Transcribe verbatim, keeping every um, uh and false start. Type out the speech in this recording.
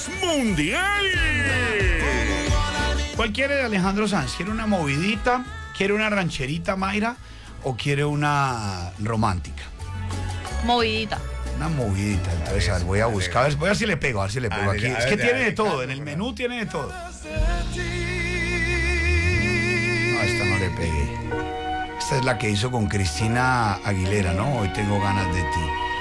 es mundial. ¿Cuál quiere de Alejandro Sanz? ¿Quiere una movidita? ¿Quiere una rancherita, Mayra? ¿O quiere una romántica? Movidita. Una movidita. A ver, a ver, voy a buscar. A ver, voy a ver si le pego, a ver si le pego aquí. Es que tiene de todo, en el menú tiene de todo. No, esta no le pegué. Esta es la que hizo con Cristina Aguilera, ¿no? Hoy tengo ganas de ti.